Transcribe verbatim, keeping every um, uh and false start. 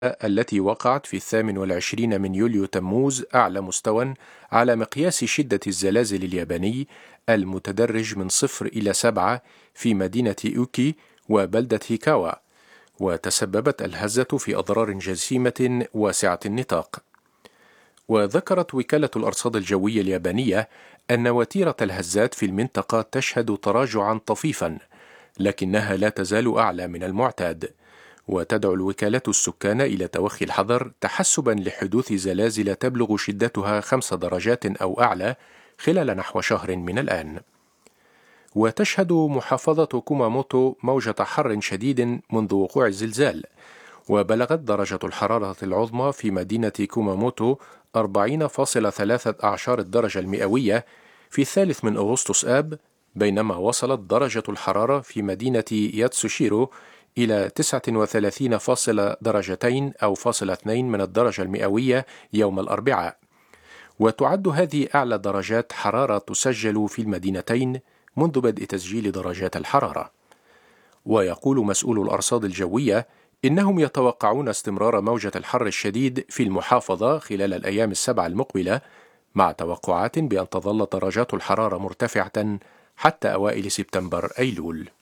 التي وقعت في الثامن والعشرين من يوليو تموز أعلى مستوى على مقياس شدة الزلازل الياباني المتدرج من صفر إلى سبعة في مدينة أوكي وبلدة هيكاوا، وتسببت الهزة في أضرار جسيمة واسعة النطاق. وذكرت وكالة الأرصاد الجوية اليابانية أن وتيرة الهزات في المنطقة تشهد تراجعا طفيفا، لكنها لا تزال أعلى من المعتاد، وتدعو الوكالة السكان إلى توخي الحذر تحسبا لحدوث زلازل تبلغ شدتها خمس درجات أو أعلى خلال نحو شهر من الآن. وتشهد محافظة كوماموتو موجة حر شديد منذ وقوع الزلزال، وبلغت درجة الحرارة العظمى في مدينة كوماموتو أربعين فاصلة ثلاثة أعشار الدرجة المئوية في الثالث من أغسطس آب، بينما وصلت درجة الحرارة في مدينة ياتسوشيرو إلى تسعة وثلاثين فاصلة درجتين أو فاصلة اثنين من الدرجة المئوية يوم الأربعاء. وتعد هذه أعلى درجات حرارة تسجل في المدينتين منذ بدء تسجيل درجات الحرارة. ويقول مسؤول الأرصاد الجوية إنهم يتوقعون استمرار موجة الحر الشديد في المحافظة خلال الأيام السبع المقبلة، مع توقعات بأن تظل درجات الحرارة مرتفعة حتى أوائل سبتمبر أيلول.